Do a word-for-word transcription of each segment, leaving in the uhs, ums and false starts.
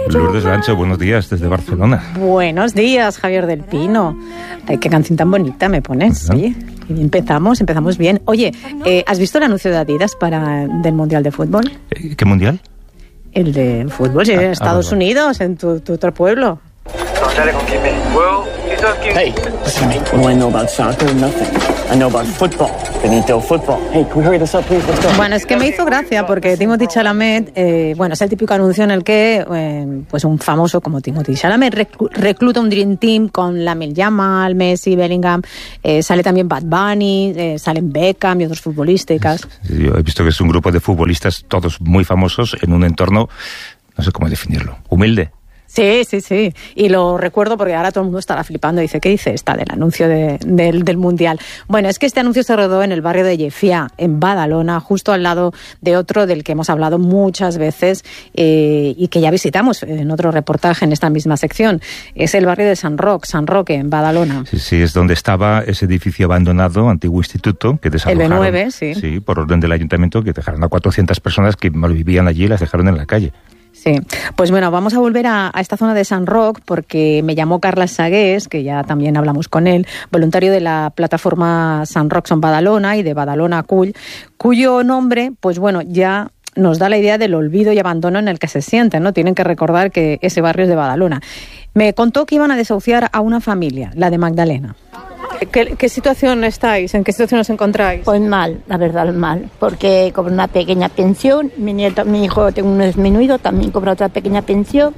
Lourdes Lancho, buenos días desde Barcelona. Buenos días, Javier del Pino. Ay, qué canción tan bonita me pones. Uh-huh. Oye, empezamos, empezamos bien. Oye, eh, ¿has visto el anuncio de Adidas para del Mundial de Fútbol? ¿Qué Mundial? El de fútbol, sí, en ah, Estados ah, bueno. Unidos, en tu, tu otro pueblo. No, sale con quién me... Well, hey, listen to me. What do I know about soccer? Nothing. I know about football. Benito, football. Hey, can we hurry this up, please? Let's go. Bueno, es que me hizo gracia porque Timothée Chalamet, eh, bueno, es el típico anuncio en el que, eh, pues un famoso como Timothée Chalamet reclu- recluta un Dream Team con Lamine Yamal, Messi, Bellingham, eh, sale también Bad Bunny, eh, salen Beckham y otros futbolistas. Yo he visto que es un grupo de futbolistas, todos muy famosos, en un entorno, no sé cómo definirlo, humilde. Sí, sí, sí. Y lo recuerdo porque ahora todo el mundo estará flipando y dice, ¿qué dice esta del anuncio de, del, del Mundial? Bueno, es que este anuncio se rodó en el barrio de Llefià, en Badalona, justo al lado de otro del que hemos hablado muchas veces eh, y que ya visitamos en otro reportaje en esta misma sección. Es el barrio de San Roc, San Roque, en Badalona. Sí, sí, es donde estaba ese edificio abandonado, antiguo instituto, que desalojaron. El B nueve, sí. Sí, por orden del ayuntamiento, que dejaron a cuatrocientas personas que vivían allí y las dejaron en la calle. Sí, pues bueno, vamos a volver a, a esta zona de San Roc porque me llamó Carles Sagués, que ya también hablamos con él, voluntario de la plataforma San Roc Son Badalona y de Badalona Cull, cuyo nombre, pues bueno, ya nos da la idea del olvido y abandono en el que se sienten, ¿no? Tienen que recordar que ese barrio es de Badalona. Me contó que iban a desahuciar a una familia, la de Magdalena. ¿Qué, ¿Qué situación estáis? ¿En qué situación os encontráis? Pues mal, la verdad, mal, porque cobro una pequeña pensión, mi nieto, mi hijo tengo un disminuido, también cobra otra pequeña pensión,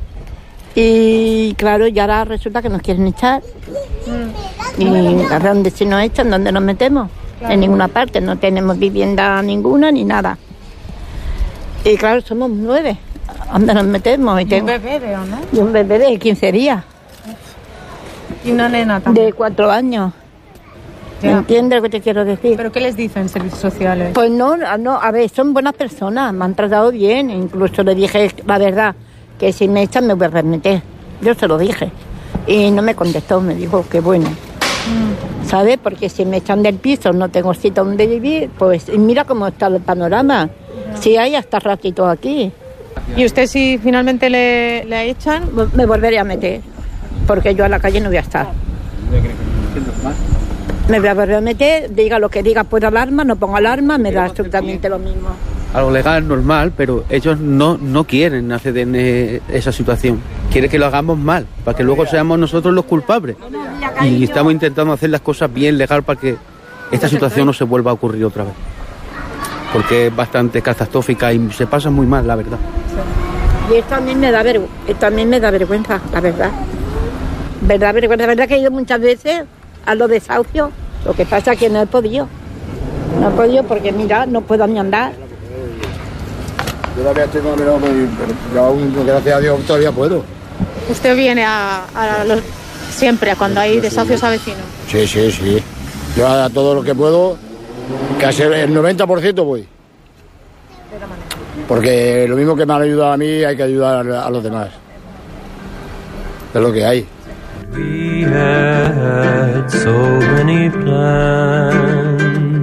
y claro, y ahora resulta que nos quieren echar. Mm. Y ¿a dónde si nos echan? ¿Dónde nos metemos? Claro. En ninguna parte, no tenemos vivienda ninguna ni nada. Y claro, somos nueve, ¿dónde nos metemos? Y, ¿Y tengo, un bebé, veo, ¿no? Y un bebé de quince días. Y una nena también. De cuatro años. ¿Me entiendes lo que te quiero decir? ¿Pero qué les dicen servicios sociales? Pues no, no, a ver, son buenas personas, me han tratado bien, incluso le dije la verdad, que si me echan me voy a remeter. Yo se lo dije. Y no me contestó, me dijo que bueno. Mm. ¿Sabes? Porque si me echan del piso, no tengo sitio donde vivir, pues y mira cómo está el panorama. No. Si hay hasta ratito aquí. ¿Y usted si finalmente le, le echan? Me volveré a meter, porque yo a la calle no voy a estar. Me voy a volver a meter, diga lo que diga, puedo alarma, no pongo alarma, me da absolutamente lo mismo. Algo legal, normal, pero ellos no, no quieren hacer en esa situación. Quieren que lo hagamos mal, para que luego seamos nosotros los culpables. Y estamos intentando hacer las cosas bien, legal, para que esta situación no se vuelva a ocurrir otra vez. Porque es bastante catastrófica y se pasa muy mal, la verdad. Y esto también me da, vergü- también me da vergüenza, la verdad. Verdad, vergüenza, verdad que he ido muchas veces a los desahucios, lo que pasa es que no he podido. No he podido porque, mira, no puedo ni andar. Yo todavía tengo, pero yo aún, gracias a Dios, todavía puedo. ¿Usted viene a, a los, siempre a cuando hay desahucios a vecinos? Sí, sí, sí. Yo a todo lo que puedo, casi el noventa por ciento voy. Porque lo mismo que me han ayudado a mí, hay que ayudar a los demás. Es lo que hay. We had so many plans.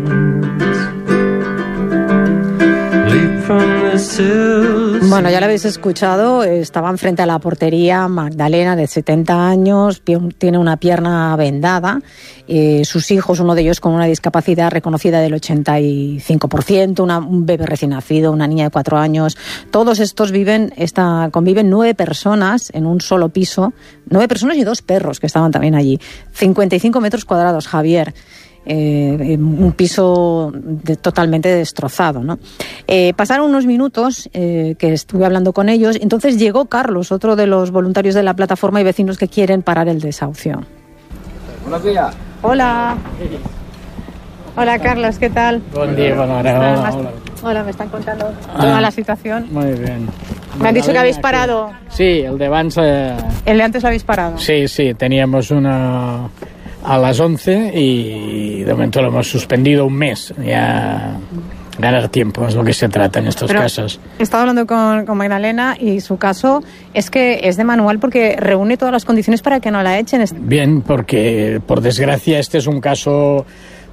Leap from the sills. Bueno, ya lo habéis escuchado, estaban frente a la portería Magdalena, de setenta años, tiene una pierna vendada, eh, sus hijos, uno de ellos con una discapacidad reconocida del ochenta y cinco por ciento, una, un bebé recién nacido, una niña de cuatro años, todos estos viven, esta, conviven nueve personas en un solo piso, nueve personas y dos perros que estaban también allí, cincuenta y cinco metros cuadrados, Javier. Eh, un piso de, totalmente destrozado, ¿no? Eh, pasaron unos minutos eh, que estuve hablando con ellos, entonces llegó Carlos, otro de los voluntarios de la plataforma y vecinos que quieren parar el desahucio. Buenos días. Hola. Hola, Carlos, ¿qué tal? Buen día, bueno, ahora, hola, hola. Hola, me están contando toda ah, la situación. Muy bien. Me han dicho que habéis parado. Sí, el de abans... Eh... ¿El de antes lo habéis parado? Sí, sí, teníamos una... a las once y de momento lo hemos suspendido un mes. Ya ganar tiempo es lo que se trata en estos Pero casos. He estado hablando con, con Magdalena y su caso es que es de manual porque reúne todas las condiciones para que no la echen. Bien, porque por desgracia este es un caso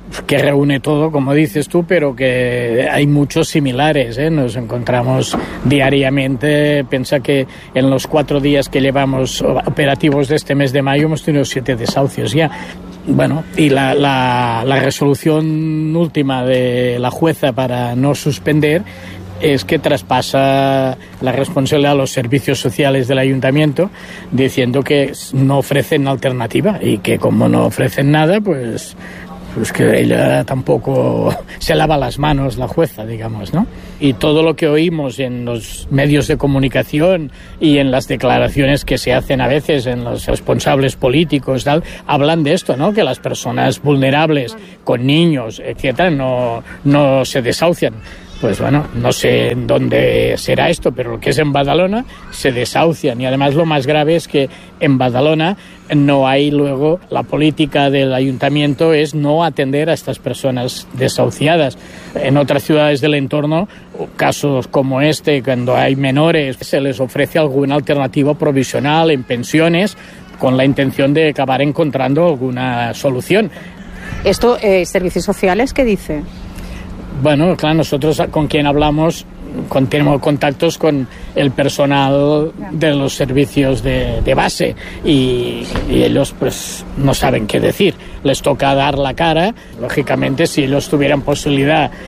que reúne todo, como dices tú, pero que hay muchos similares, ¿eh? Nos encontramos diariamente. Piensa que en los cuatro días que llevamos operativos de este mes de mayo hemos tenido siete desahucios ya. Bueno, y la, la, la resolución última de la jueza para no suspender es que traspasa la responsabilidad a los servicios sociales del ayuntamiento, diciendo que no ofrecen alternativa y que como no ofrecen nada, pues, pues que ella tampoco se lava las manos, la jueza, digamos, ¿no? Y todo lo que oímos en los medios de comunicación y en las declaraciones que se hacen a veces en los responsables políticos, tal, hablan de esto, ¿no? Que las personas vulnerables, con niños, etcétera, no, no se desahucian. Pues bueno, no sé en dónde será esto, pero lo que es en Badalona se desahucian. Y además lo más grave es que en Badalona no hay luego, la política del ayuntamiento es no atender a estas personas desahuciadas. En otras ciudades del entorno, casos como este, cuando hay menores, se les ofrece alguna alternativa provisional en pensiones con la intención de acabar encontrando alguna solución. Esto, eh, servicios sociales, ¿qué dice? Bueno, claro, nosotros con quien hablamos con, tenemos contactos con el personal de los servicios de, de base y, y ellos pues no saben qué decir. Les toca dar la cara. Lógicamente, si ellos tuvieran posibilidad